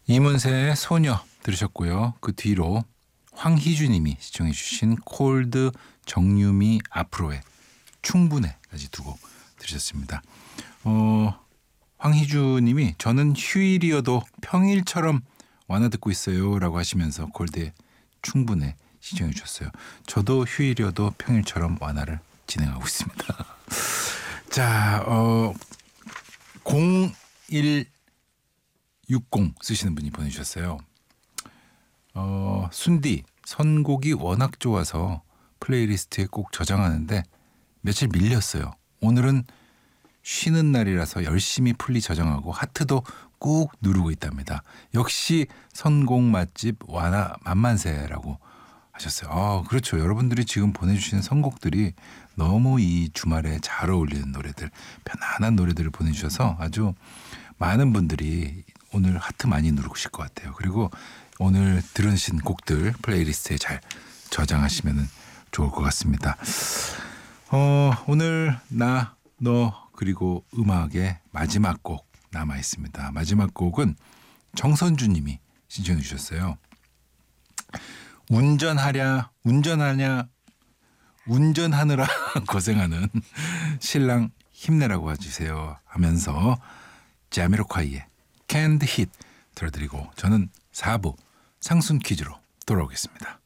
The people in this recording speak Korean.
이문세의 소녀 들으셨고요. 그 뒤로 황희주님이 시청해 주신 콜드 정유미 앞으로의 충분해까지 두 곡 들으셨습니다. 황희주님이 저는 휴일이어도 평일처럼 완화 듣고 있어요 라고 하시면서 콜드의 충분해 시청해 주셨어요. 저도 휴일이어도 평일처럼 완화를 진행하고 있습니다. 자, 0160 쓰시는 분이 보내주셨어요. 순디 선곡이 워낙 좋아서 플레이리스트에 꼭 저장하는데 며칠 밀렸어요. 오늘은 쉬는 날이라서 열심히 풀리 저장하고 하트도 꾹 누르고 있답니다. 역시 선곡 맛집 완화 만만세라고 하셨어요. 그렇죠. 여러분들이 지금 보내주시는 선곡들이 너무 이 주말에 잘 어울리는 노래들, 편안한 노래들을 보내주셔서 아주 많은 분들이 오늘 하트 많이 누르실 것 같아요. 그리고 오늘 들으신 곡들 플레이리스트에 잘 저장하시면 좋을 것 같습니다. 오늘 나, 너 그리고 음악의 마지막 곡 남아 있습니다. 마지막 곡은 정선주 님이 신청해 주셨어요. 운전하느라 고생하는 신랑 힘내라고 해주세요 하면서 자미로콰이의 Can't Hit 들어드리고 저는 4부 상순 퀴즈로 돌아오겠습니다.